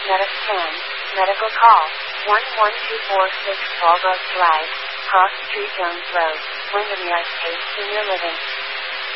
Mediscan, medical call, 11246 Walbrook Drive, Cross Street Jones Road, Windermere Estate Senior Living.